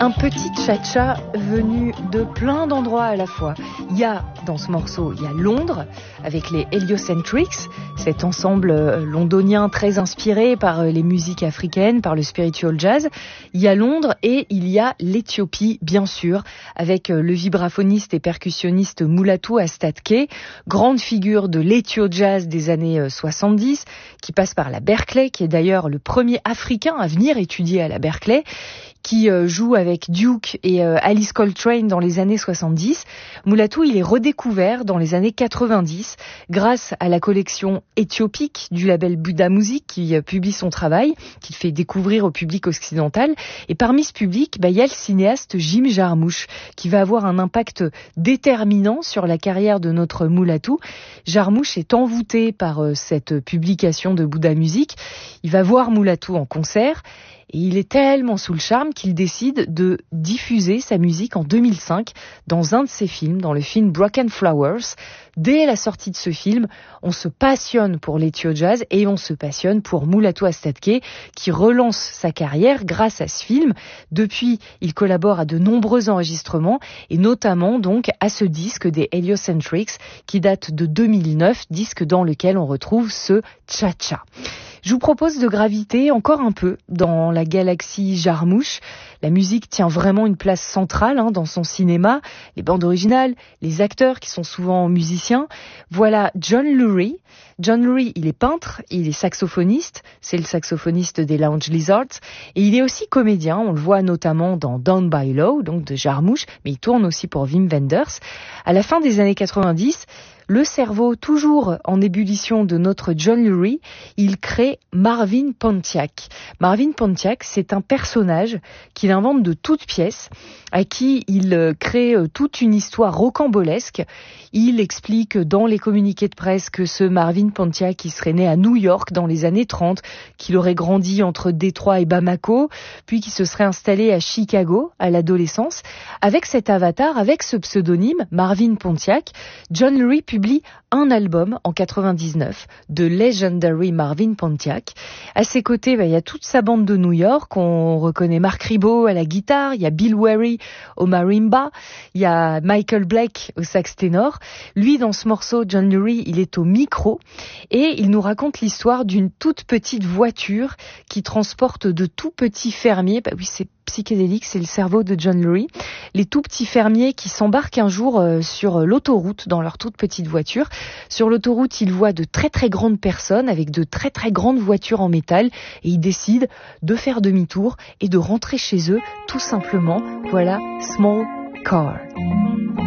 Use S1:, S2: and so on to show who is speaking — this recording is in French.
S1: Un petit cha-cha venu de plein d'endroits à la fois. Il y a, dans ce morceau, il y a Londres, avec les Heliocentrics, cet ensemble londonien très inspiré par les musiques africaines, par le spiritual jazz. Il y a Londres et il y a l'Éthiopie, bien sûr, avec le vibraphoniste et percussionniste Mulatu Astatke, grande figure de l'Ethio Jazz des années 70, qui passe par la Berklee, qui est d'ailleurs le premier Africain à venir étudier à la Berklee, qui joue avec Duke et Alice Coltrane dans les années 70. Mulatu, il est redécouvert dans les années 90 grâce à la collection éthiopique du label Buddha Music qui publie son travail, qu'il fait découvrir au public occidental. Et parmi ce public, il y a le cinéaste Jim Jarmusch qui va avoir un impact déterminant sur la carrière de notre Mulatu. Jarmusch est envoûté par cette publication de Buddha Music. Il va voir Mulatu en concert. Et il est tellement sous le charme qu'il décide de diffuser sa musique en 2005 dans un de ses films, dans le film Broken Flowers. Dès la sortie de ce film, on se passionne pour l'Ethio Jazz et on se passionne pour Mulatu Astatke qui relance sa carrière grâce à ce film. Depuis, il collabore à de nombreux enregistrements et notamment donc à ce disque des Heliocentrics qui date de 2009, disque dans lequel on retrouve ce cha-cha. Je vous propose de graviter encore un peu dans la galaxie Jarmusch. La musique tient vraiment une place centrale dans son cinéma. Les bandes originales, les acteurs qui sont souvent musiciens. Voilà John Lurie. John Lurie, il est peintre, il est saxophoniste. C'est le saxophoniste des Lounge Lizards. Et il est aussi comédien. On le voit notamment dans Down by Law, donc de Jarmusch. Mais il tourne aussi pour Wim Wenders. À la fin des années 90, le cerveau toujours en ébullition de notre John Lurie, il crée Marvin Pontiac. Marvin Pontiac, c'est un personnage qu'il invente de toutes pièces, à qui il crée toute une histoire rocambolesque. Il explique dans les communiqués de presse que ce Marvin Pontiac, il serait né à New York dans les années 30, qu'il aurait grandi entre Détroit et Bamako, puis qu'il se serait installé à Chicago à l'adolescence. Avec cet avatar, avec ce pseudonyme, Marvin Pontiac, John Lurie publie un album en 99 de Legendary Marvin Pontiac. À ses côtés, il y a toute sa bande de New York. On reconnaît Mark Ribot à la guitare, il y a Bill Wary au marimba, il y a Michael Blake au sax ténor. Lui, dans ce morceau, John Lurie, il est au micro et il nous raconte l'histoire d'une toute petite voiture qui transporte de tout petits fermiers. Oui, c'est psychédélique, c'est le cerveau de John Lurie. Les tout petits fermiers qui s'embarquent un jour sur l'autoroute dans leur toute petite voiture. Sur l'autoroute, ils voient de très très grandes personnes avec de très très grandes voitures en métal et ils décident de faire demi-tour et de rentrer chez eux tout simplement. Voilà, Small Car.